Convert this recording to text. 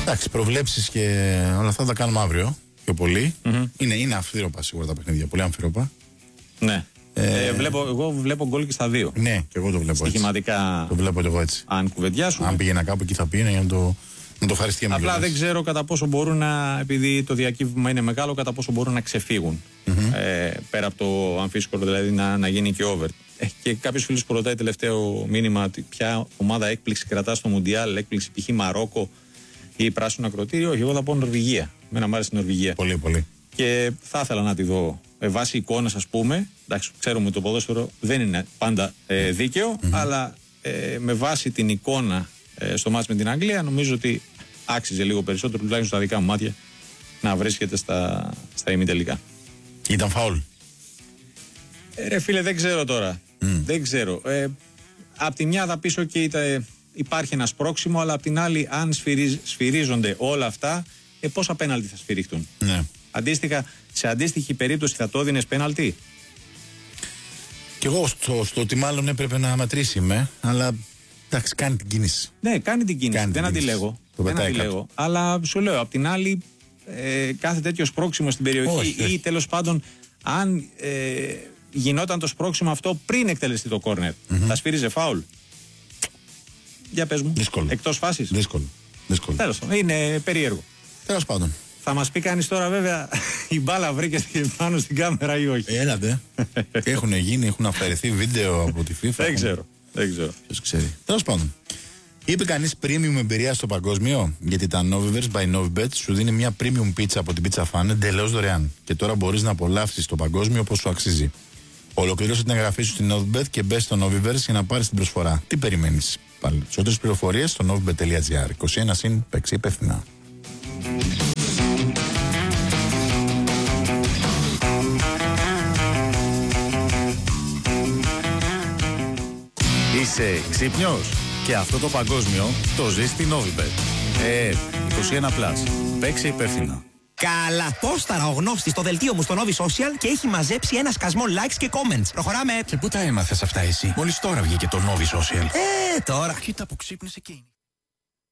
Εντάξει, προβλέψεις και όλα αυτά τα κάνουμε αύριο πιο πολύ. Είναι αμφίροπα σίγουρα τα παιχνίδια, πολύ αμφίροπα. Ναι. Εγώ βλέπω γκολ και στα δύο. Ναι, και εγώ το βλέπω στοιχηματικά. Το βλέπω εγώ έτσι. Αν κουβεντιάσουν. Αν πήγαινα κάπου εκεί θα πήγαινα για να το ευχαριστεί. Απλά δεν ξέρω κατά πόσο μπορούν να, επειδή το διακύβημα είναι μεγάλο, κατά πόσο μπορούν να ξεφύγουν. Πέρα από το αμφίσκορο, δηλαδή να γίνει και over. Και κάποιο φίλο που ρωτάει τελευταίο μήνυμα ότι ποια ομάδα έκπληξη κρατά στο Μουντιάλ, έκπληξη π.χ. Μαρόκο ή πράσινο ακροτήριο. Όχι, εγώ θα πω Νορβηγία. Μένα μου άρεσε η Νορβηγία. Πολύ, πολύ. Και θα ήθελα να τη δω βάσει εικόνας, ας πούμε. Εντάξει, ξέρουμε ότι το ποδόσφαιρο δεν είναι πάντα δίκαιο, αλλά με βάση την εικόνα στο μάτς με την Αγγλία, νομίζω ότι άξιζε λίγο περισσότερο, τουλάχιστον στα δικά μου μάτια, να βρίσκεται στα ημιτελικά. Ήταν φάουλ. Ρε φίλε, δεν ξέρω τώρα. Δεν ξέρω. Απ' τη μια θα πεις ότι υπάρχει ένα σπρώξιμο, αλλά απ' την άλλη, αν σφυρίζονται όλα αυτά, πόσα πέναλτι θα σφυριχτούν. Ναι. Αντίστοιχα, σε αντίστοιχη περίπτωση θα το έδινες πέναλτι. Κι εγώ στο ότι μάλλον έπρεπε να μετρήσει αλλά εντάξει, κάνει την κίνηση. Ναι, κάνει την κίνηση. Δεν αντιλέγω. Αλλά σου λέω, απ' την άλλη, κάθε τέτοιο σπρώξιμο στην περιοχή ή τέλος πάντων, αν γινόταν το σπρώξιμο αυτό πριν εκτελεστεί το κόρνερ, θα σφύριζε φάουλ. Για πες μου. Δύσκολο. Εκτός φάσης. Δύσκολο. Τέλος πάντων. Είναι περίεργο. Τέλος πάντων. Θα μας πει κανείς τώρα, βέβαια, η μπάλα βρήκε πάνω στην κάμερα ή όχι. Έλατε. Έχουν αφαιρεθεί βίντεο από τη FIFA. Δεν ξέρω. Ποιος ξέρει. Τέλος πάντων. Είπε κανείς premium εμπειρία στο παγκόσμιο, γιατί τα Noviverse by Novibet σου δίνει μια premium πίτσα από την Pizza Fan εντελώς δωρεάν. Και τώρα μπορείς να απολαύσεις το παγκόσμιο όπως σου αξίζει. Ολοκλήρωσε την εγγραφή σου στην Novibet και μπες στο Noviverse για να πάρεις την προσφορά. Τι περιμένεις? Πάλι. Περισσότερες πληροφορίες στο novibet.gr. 21 συν, παίξει υπεύθυνα. Είσαι ξύπνιος? Και αυτό το παγκόσμιο το ζεις στην Novibet. 21+. Παίξε υπεύθυνα. Καλατόσταρα ο Γνώστης στο δελτίο μου στο Novi Social και έχει μαζέψει ένα σκασμό likes και comments. Προχωράμε. Και πού τα έμαθες αυτά εσύ? Μόλις τώρα βγήκε το Novi Social. Τώρα. Κοίτα που ξύπνησε εκείνη.